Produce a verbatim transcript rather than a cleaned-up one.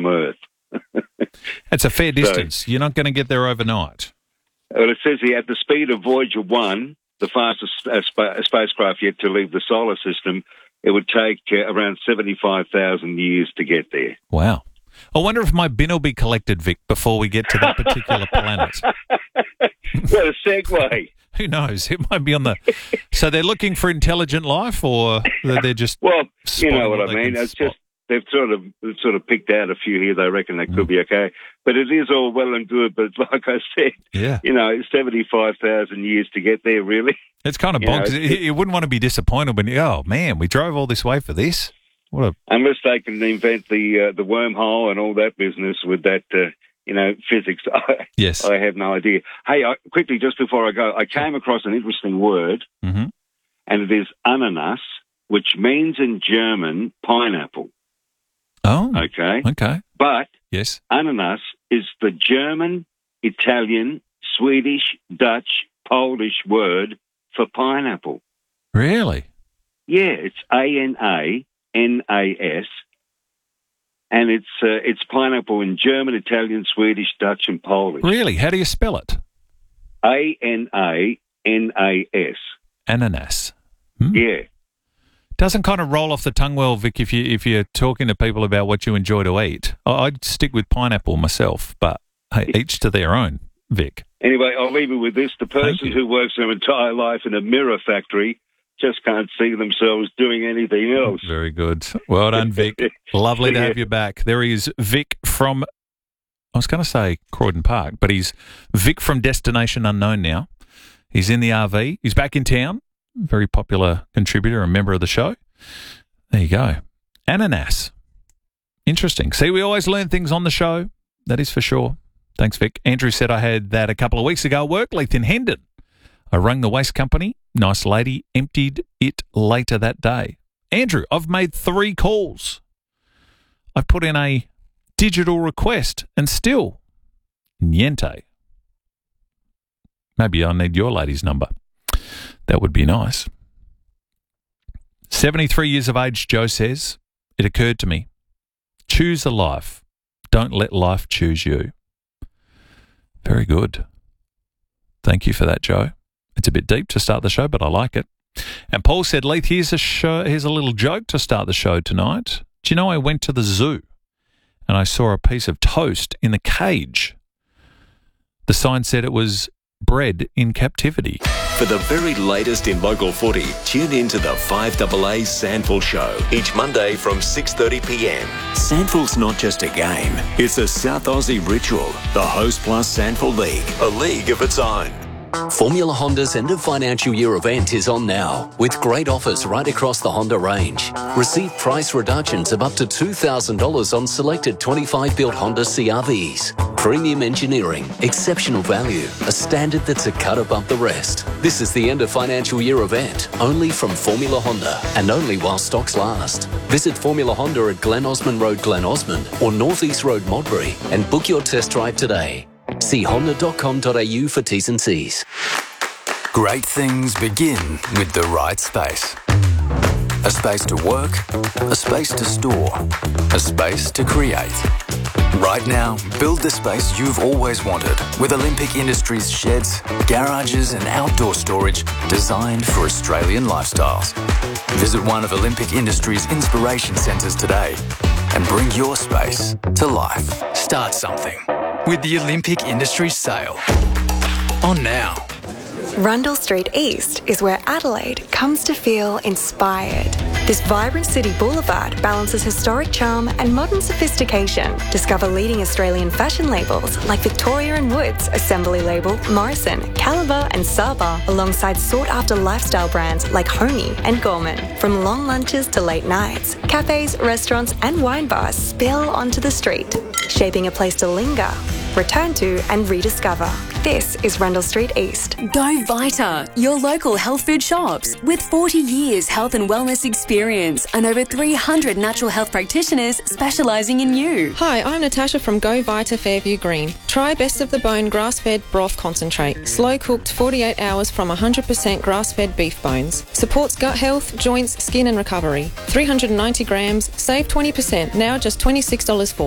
Earth. That's a fair distance. So, you're not going to get there overnight. Well, it says here, at the speed of Voyager one, the fastest uh, sp- spacecraft yet to leave the solar system, it would take uh, around seventy-five thousand years to get there. Wow. I wonder if my bin will be collected, Vic, before we get to that particular planet. What a segue. Who knows? It might be on the... So they're looking for intelligent life, or they're just... Well, you know what I mean. It's spot. just they've sort of sort of picked out a few here. They reckon they could mm. be okay. But it is all well and good. But like I said, yeah. you know, seventy-five thousand years to get there, really. It's kind of bonkers. You, you wouldn't want to be disappointed when you, oh, man, we drove all this way for this. What a... Unless they can invent the uh, the wormhole and all that business with that, uh, you know, physics. Yes. I have no idea. Hey, I, quickly, just before I go, I came across an interesting word, mm-hmm. and it is ananas, which means in German pineapple. Oh. Okay. Okay. But yes, ananas is the German, Italian, Swedish, Dutch, Polish word for pineapple. Really? Yeah, it's A N A N A S, and it's uh, it's pineapple in German, Italian, Swedish, Dutch, and Polish. Really? How do you spell it? A N A N A S. Ananas. Hmm? Yeah. Doesn't kind of roll off the tongue well, Vic, if, you, if you're talking to people about what you enjoy to eat. I'd stick with pineapple myself, but hey, each to their own, Vic. Anyway, I'll leave it with this. The person who works their entire life in a mirror factory just can't see themselves doing anything else. Very good. Well done, Vic. Lovely to have you back. There he is, Vic from, I was going to say Croydon Park, but he's Vic from Destination Unknown now. He's in the R V. He's back in town. Very popular contributor and member of the show. There you go. Ananas. Interesting. See, we always learn things on the show. That is for sure. Thanks, Vic. Andrew said I had that a couple of weeks ago at work, Leith in Hendon. I rang the waste company. Nice lady. Emptied it later that day. Andrew, I've made three calls. I put in a digital request and still niente. Maybe I need your lady's number. That would be nice. seventy-three years of age, Joe says, it occurred to me, choose a life. Don't let life choose you. Very good. Thank you for that, Joe. It's a bit deep to start the show, but I like it. And Paul said, Leith, here's a, show, here's a little joke to start the show tonight. Do you know I went to the zoo and I saw a piece of toast in the cage? The sign said it was bred in captivity. For the very latest in local footy, tune in to the five A A Sandful Show each Monday from six thirty p m. Sandful's not just a game, it's a South Aussie ritual. The Host Plus Sandful League, a league of its own. Formula Honda's end of financial year event is on now, with great offers right across the Honda range. Receive price reductions of up to two thousand dollars on selected twenty-five built Honda C R Vs. Premium engineering, exceptional value, a standard that's a cut above the rest. This is the end of financial year event, only from Formula Honda, and only while stocks last. Visit Formula Honda at Glen Osmond Road, Glen Osmond, or North East Road, Modbury, and book your test drive today. See honda dot com dot a u for T's and C's. Great things begin with the right space. A space to work, a space to store, a space to create. Right now, build the space you've always wanted with Olympic Industries sheds, garages and outdoor storage designed for Australian lifestyles. Visit one of Olympic Industries' inspiration centres today and bring your space to life. Start something with the Olympic Industries sale. On now. Rundle Street East is where Adelaide comes to feel inspired. This vibrant city boulevard balances historic charm and modern sophistication. Discover leading Australian fashion labels like Victoria and Woods, Assembly Label, Morrison, Caliber and Saba, alongside sought-after lifestyle brands like Homey and Gorman. From long lunches to late nights, cafes, restaurants and wine bars spill onto the street, shaping a place to linger, return to and rediscover. This is Rundle Street East. Go Vita, your local health food shops. With forty years health and wellness experience and over three hundred natural health practitioners specialising in you. Hi, I'm Natasha from Go Vita Fairview Green. Try Best of the Bone grass-fed broth concentrate. Slow-cooked forty-eight hours from one hundred percent grass-fed beef bones. Supports gut health, joints, skin and recovery. three hundred ninety grams, save twenty percent, now just twenty-six dollars forty.